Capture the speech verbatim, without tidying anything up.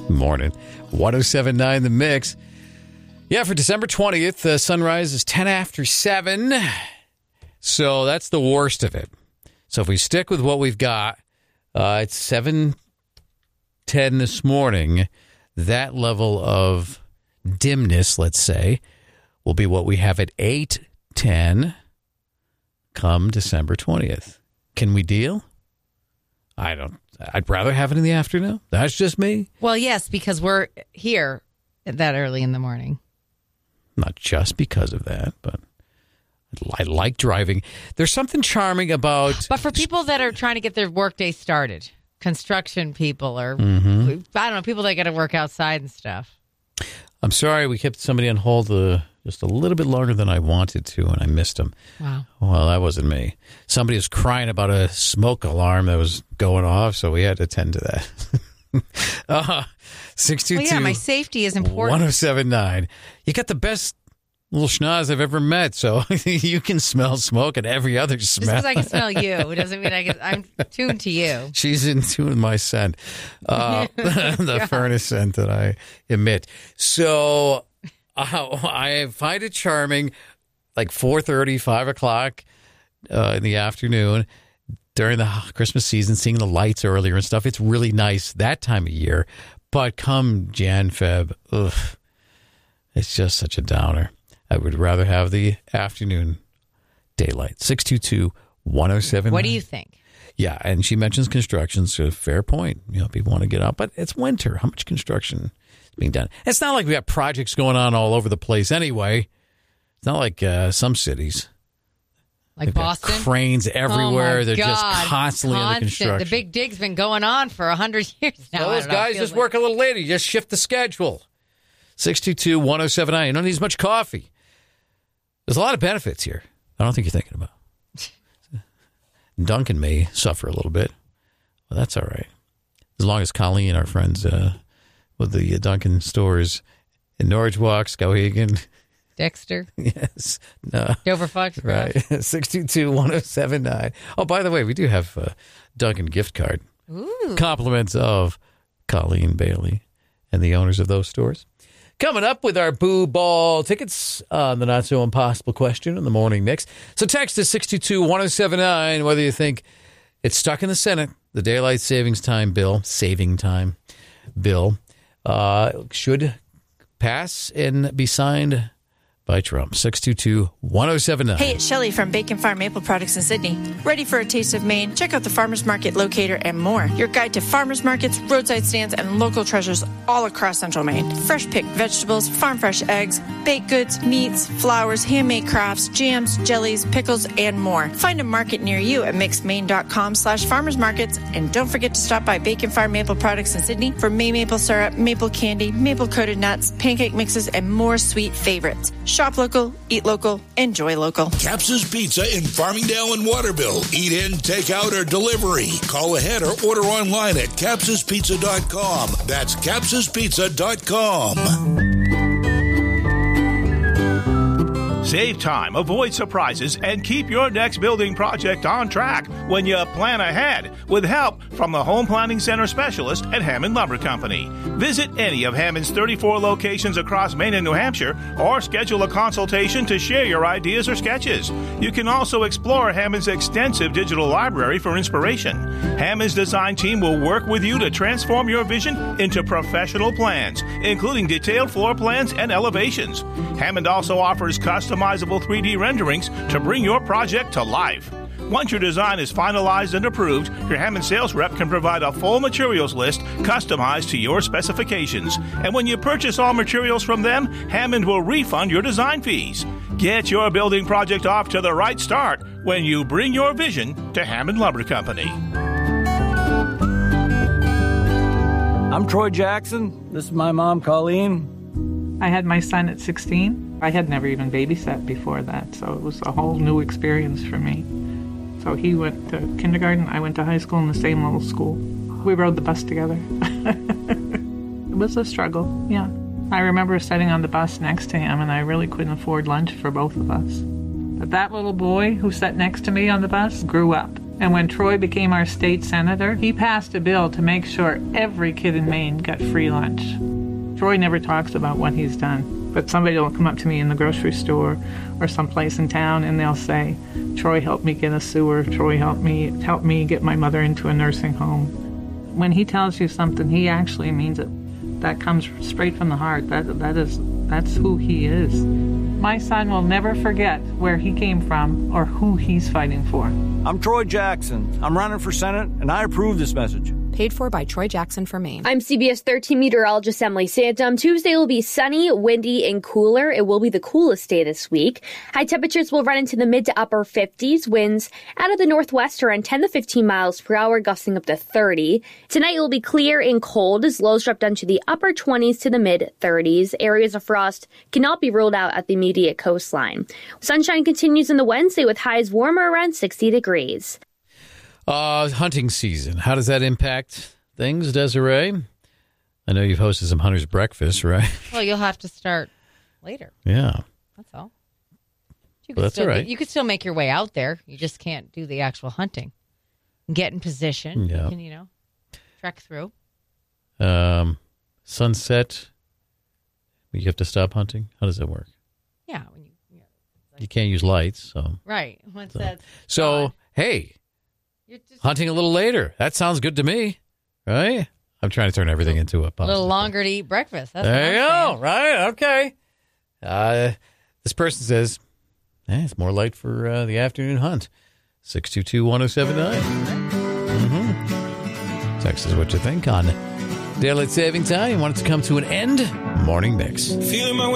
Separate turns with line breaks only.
Morning. one oh seven point nine The Mix. Yeah, for December twentieth, the sunrise is ten after seven. So that's the worst of it. So if we stick with what we've got, uh, it's seven ten this morning. That level of dimness, let's say, will be what we have at eight ten come December twentieth. Can we deal? I don't. I'd rather have it in the afternoon. That's just me.
Well, yes, because we're here that early in the morning.
Not just because of that, but I like driving. There's something charming about...
But for people that are trying to get their workday started, construction people or,
mm-hmm.
I don't know, people that got to work outside and stuff.
I'm sorry we kept somebody on hold uh, just a little bit longer than I wanted to, and I missed them.
Wow.
Well, that wasn't me. Somebody was crying about a smoke alarm that was going off, so we had to attend to that. uh, six two two
Well, yeah, my safety is important.
one oh seven point nine You got the best little schnoz I've ever met, so you can smell smoke and every other smell.
Just because I can smell you, it doesn't mean I can, I'm tuned to you.
She's in tune with my scent, uh, the furnace scent that I emit. So uh, I find it charming, like four thirty, five o'clock uh, in the afternoon during the Christmas season, seeing the lights earlier and stuff. It's really nice that time of year. But come Jan, Feb, ugh, it's just such a downer. I would rather have the afternoon daylight. six two two, one oh seven.
What do you think?
Yeah, and she mentions construction, so a fair point. You know, people want to get out, but it's winter. How much construction is being done? It's not like we got projects going on all over the place anyway. It's not like uh, some cities.
Like Boston?
Cranes everywhere.
Oh
They're
God.
just constantly
Constant.
under construction.
The big dig's been going on for one hundred years now.
Well, those guys just like... work a little later. You just shift the schedule. six two two, one oh seven nine You don't need as much coffee. There's a lot of benefits here. I don't think you're thinking about. Duncan may suffer a little bit. Well, that's all right. As long as Colleen, our friends uh, with the uh, Duncan stores in Norwich Walk, Skowhegan.
Dexter.
Yes. No.
Dover Foxcroft.
Right. six two two, one oh seven nine Oh, by the way, we do have a Duncan gift card.
Ooh.
Compliments of Colleen Bailey and the owners of those stores. Coming up with our Boo Ball tickets on the Not So Impossible question in the morning mix. So text us six two two, one oh seven nine whether you think it's stuck in the Senate, the daylight savings time bill, saving time bill, uh, should pass and be signed by Trump. six two two, one oh seven nine
Hey, it's Shelley from Bacon Farm Maple Products in Sydney. Ready for a taste of Maine? Check out the Farmers Market Locator and more. Your guide to farmers markets, roadside stands, and local treasures all across central Maine. Fresh picked vegetables, farm fresh eggs, baked goods, meats, flowers, handmade crafts, jams, jellies, pickles, and more. Find a market near you at mixed maine dot com slash farmers markets. And don't forget to stop by Bacon Farm Maple Products in Sydney for May maple syrup, maple candy, maple coated nuts, pancake mixes, and more sweet favorites. Shop local, eat local, enjoy local.
Caps's Pizza in Farmingdale and Waterville. Eat in, take out, or delivery. Call ahead or order online at caps's pizza dot com. That's caps's pizza dot com.
Save time, avoid surprises, and keep your next building project on track when you plan ahead with help from the Home Planning Center specialist at Hammond Lumber Company. Visit any of Hammond's thirty-four locations across Maine and New Hampshire or schedule a consultation to share your ideas or sketches. You can also explore Hammond's extensive digital library for inspiration. Hammond's design team will work with you to transform your vision into professional plans, including detailed floor plans and elevations. Hammond also offers custom customizable three D renderings to bring your project to life. Once your design is finalized and approved, your Hammond sales rep can provide a full materials list customized to your specifications. And when you purchase all materials from them, Hammond will refund your design fees. Get your building project off to the right start when you bring your vision to Hammond Lumber Company.
I'm Troy Jackson. This is my mom, Colleen.
I had my son at sixteen. I had never even babysat before that, so it was a whole new experience for me. So he went to kindergarten, I went to high school in the same little school. We rode the bus together. It was a struggle, yeah. I remember sitting on the bus next to him, and I really couldn't afford lunch for both of us. But that little boy who sat next to me on the bus grew up. And when Troy became our state senator, he passed a bill to make sure every kid in Maine got free lunch. Troy never talks about what he's done, but somebody will come up to me in the grocery store or someplace in town and they'll say, Troy helped me get a sewer, Troy helped me help me get my mother into a nursing home. When he tells you something, he actually means it. That comes straight from the heart. That that is that's who he is. My son will never forget where he came from or who he's fighting for.
I'm Troy Jackson. I'm running for Senate, and I approve this message.
Paid for by Troy Jackson for Maine.
I'm C B S thirteen meteorologist Emily Santum. Tuesday will be sunny, windy, and cooler. It will be the coolest day this week. High temperatures will run into the mid to upper fifties. Winds out of the northwest around ten to fifteen miles per hour, gusting up to thirty. Tonight it will be clear and cold as lows drop down to the upper twenties to the mid thirties. Areas of frost cannot be ruled out at the immediate coastline. Sunshine continues in the Wednesday with highs warmer around sixty degrees.
Uh, hunting season. How does that impact things, Desiree? I know you've hosted some hunter's breakfast, right?
Well, you'll have to start later.
Yeah.
That's all. You
Well, that's
still,
all right.
You could still make your way out there. You just can't do the actual hunting. Get in position.
Yeah.
You can, you know, trek through.
Um, sunset. You have to stop hunting. How does that work?
Yeah. When you, you, know, like,
You can't use lights, so.
right. Once
So,
that's
so
gone,
hey,
you're just
hunting a little later. That sounds good to me, right? I'm trying to turn everything into a
a
positive.
little longer to eat breakfast. That's
There you
what I'm
go.
saying.
Right. Okay. Uh, this person says, eh, it's more light for uh, the afternoon hunt. six two two, one oh seven nine. Mm-hmm. Text us what you think on Daylight Saving Time. You want it to come to an end? Morning Mix.
Feeling my way